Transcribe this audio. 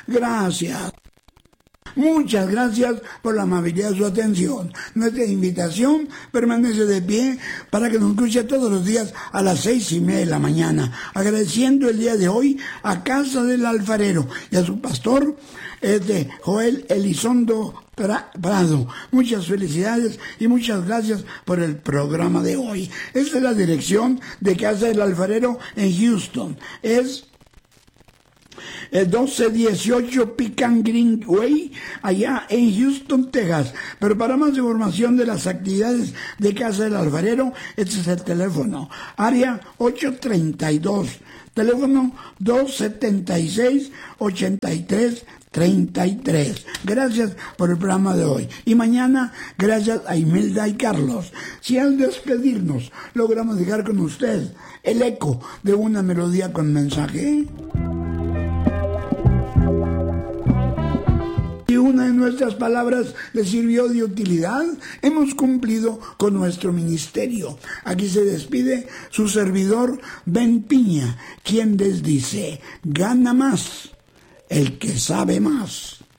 Gracias. Muchas gracias por la amabilidad de su atención. Nuestra invitación permanece de pie para que nos escuche todos los días a las 6:30 de la mañana. Agradeciendo el día de hoy a Casa del Alfarero y a su pastor, Joel Elizondo Prado. Muchas felicidades y muchas gracias por el programa de hoy. Esta es la dirección de Casa del Alfarero en Houston. Es 1218 Pecan Green Way, allá en Houston, Texas. Pero para más información de las actividades de Casa del Alfarero, este es el teléfono, área 832, teléfono 276-8333. Gracias por el programa de hoy. Y mañana, gracias a Imelda y Carlos. Si al despedirnos logramos dejar con usted el eco de una melodía con mensaje, y una de nuestras palabras le sirvió de utilidad, hemos cumplido con nuestro ministerio. Aquí se despide su servidor Ben Piña, quien les dice: gana más el que sabe más.